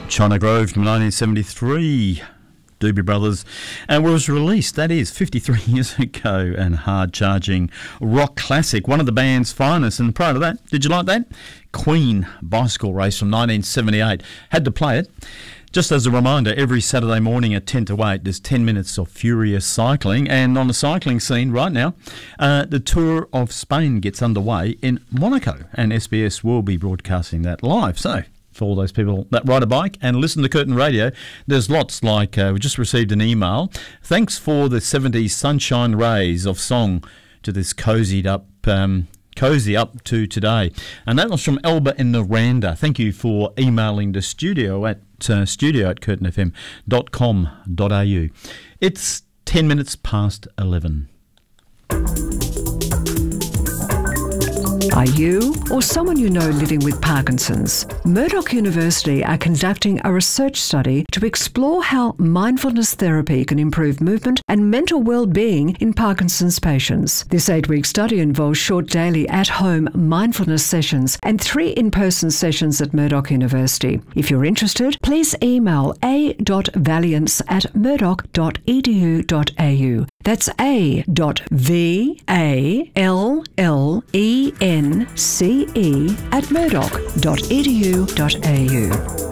China Grove from 1973, Doobie Brothers, and was released, that is, 53 years ago, and hard-charging rock classic, one of the band's finest. And prior to that, did you like that? Queen Bicycle Race from 1978. Had to play it. Just as a reminder, every Saturday morning at 10 to 8, there's 10 minutes of furious cycling. And on the cycling scene right now, the Tour of Spain gets underway in Monaco, and SBS will be broadcasting that live. So, for all those people that ride a bike and listen to Curtin Radio, there's lots like, we just received an email. Thanks for the 70s sunshine rays of song to this cozy up to today. And that was from Elba in Naranda. Thank you for emailing the studio at studio@curtinfm.com.au. It's 10 minutes past 11. Are you or someone you know living with Parkinson's? Murdoch University are conducting a research study to explore how mindfulness therapy can improve movement and mental well-being in Parkinson's patients. This 8-week study involves short daily at-home mindfulness sessions and 3 in-person sessions at Murdoch University. If you're interested, please email a.valiance@murdoch.edu.au. That's a.vallence@murdoch.edu.au.